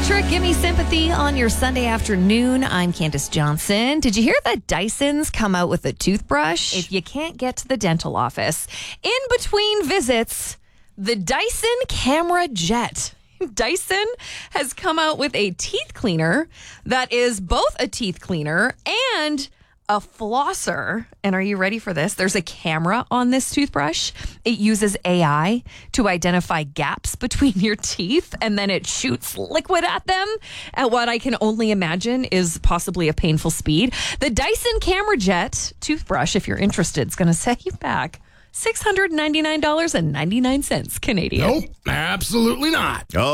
Electric, give me sympathy on your Sunday afternoon. I'm Candace Johnson. Did you hear that Dyson's come out with a toothbrush? If you can't get to the dental office, in between visits, the Dyson Camera Jet. Dyson has come out with a teeth cleaner that is both a teeth cleaner and a flosser. And are you ready for this? There's a camera on this toothbrush. It uses AI to identify gaps between your teeth, and then it shoots liquid at them at what I can only imagine is possibly a painful speed. The Dyson Camera Jet toothbrush, if you're interested, is going to set you back $699.99 Canadian. Nope, absolutely not.